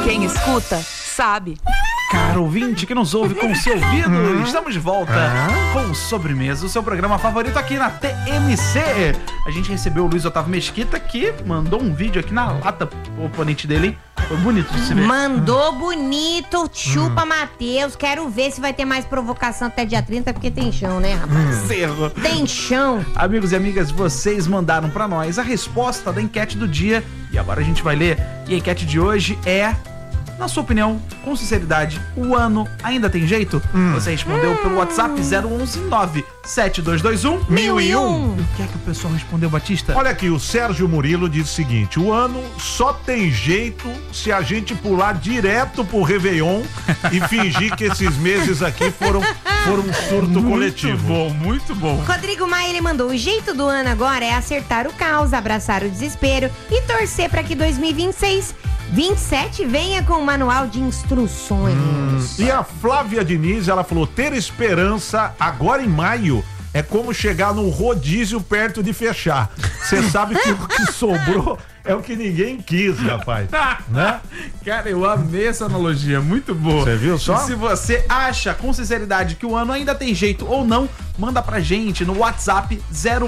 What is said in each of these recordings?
Quem escuta, sabe. Caro ouvinte que nos ouve com o seu ouvido, estamos de volta com o Sobremesa, o seu programa favorito aqui na TMC. A gente recebeu o Luiz Otávio Mesquita, que mandou um vídeo aqui na lata, o oponente dele, hein? Foi bonito de se ver. Mandou bonito, chupa Matheus. Quero ver se vai ter mais provocação até dia 30, porque tem chão, né, rapaz? Cerro. Tem chão. Amigos e amigas, vocês mandaram pra nós a resposta da enquete do dia e agora a gente vai ler. E a enquete de hoje é: na sua opinião, com sinceridade, o ano ainda tem jeito? Você respondeu pelo WhatsApp 011-97221-1001. O que é que o pessoal respondeu, Batista? Olha aqui, o Sérgio Murilo diz o seguinte: o ano só tem jeito se a gente pular direto pro Réveillon e fingir que esses meses aqui foram um surto coletivo. Muito bom. Rodrigo Maia, ele mandou: o jeito do ano agora é acertar o caos, abraçar o desespero e torcer para que 2027 venha com um manual de instruções. E a Flávia Diniz, ela falou: ter esperança agora em maio é como chegar num rodízio perto de fechar. Você sabe que o que sobrou é o que ninguém quis, rapaz. Né? Cara, eu amei essa analogia, muito boa. Você viu só? E se você acha com sinceridade que o ano ainda tem jeito ou não, manda pra gente no WhatsApp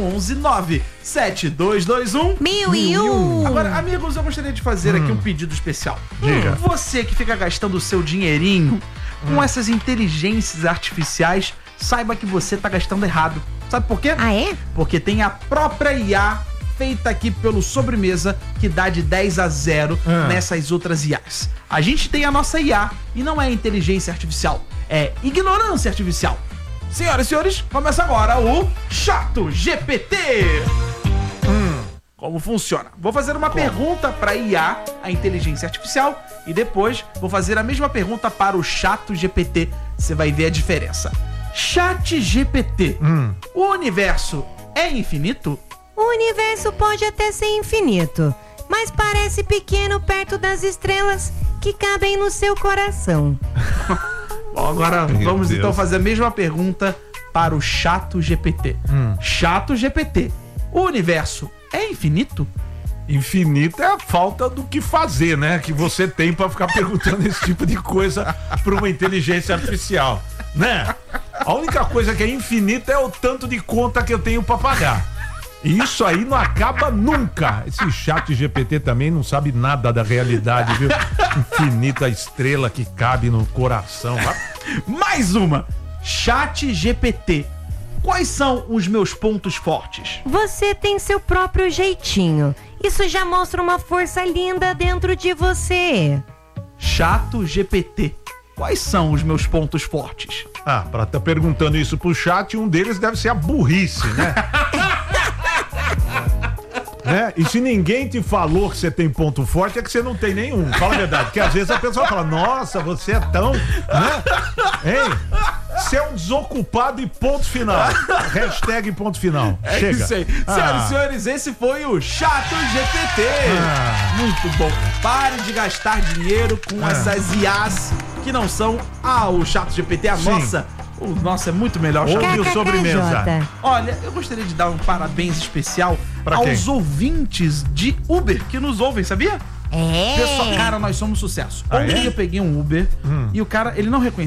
011-97221-1001. Agora, amigos, eu gostaria de fazer aqui um pedido especial. Diga. Você que fica gastando o seu dinheirinho com essas inteligências artificiais, saiba que você tá gastando errado. Sabe por quê? Ah, é? Porque tem a própria IA feita aqui pelo Sobremesa, que dá de 10-0 nessas outras IAs. A gente tem a nossa IA e não é inteligência artificial, é ignorância artificial. Senhoras e senhores, começa agora o Chato GPT. Como funciona? Vou fazer uma pergunta para IA, a inteligência artificial, e depois vou fazer a mesma pergunta para o Chato GPT. Você vai ver a diferença. Chat GPT. O universo é infinito? O universo pode até ser infinito, mas parece pequeno perto das estrelas que cabem no seu coração. Bom, agora vamos então fazer a mesma pergunta para o Chato GPT. Chato GPT. O universo é infinito? Infinito é a falta do que fazer, né? Que você tem pra ficar perguntando esse tipo de coisa pra uma inteligência artificial, né? A única coisa que é infinita é o tanto de conta que eu tenho pra pagar. E isso aí não acaba nunca. Esse Chat GPT também não sabe nada da realidade, viu? Infinita estrela que cabe no coração. Mais uma. Chat GPT. Quais são os meus pontos fortes? Você tem seu próprio jeitinho. Isso já mostra uma força linda dentro de você. Chato GPT. Quais são os meus pontos fortes? Ah, pra estar perguntando isso pro chat, um deles deve ser a burrice, né? Né? E se ninguém te falou que você tem ponto forte, é que você não tem nenhum. Fala a verdade, porque às vezes a pessoa fala: nossa, você é tão, né? Hein? Você é um desocupado e ponto final. Hashtag ponto final. É Chega. isso aí. Senhoras e senhores, esse foi o Chato GPT. Muito bom. Pare de gastar dinheiro com essas IAs que não são o Chato GPT, a nossa. O nosso é muito melhor. Ouve o Sobremesa. Olha, eu gostaria de dar um parabéns especial pra aos ouvintes de Uber que nos ouvem, sabia? É. Pessoal, cara, nós somos sucesso. Ontem eu peguei um Uber e o cara, ele não reconheceu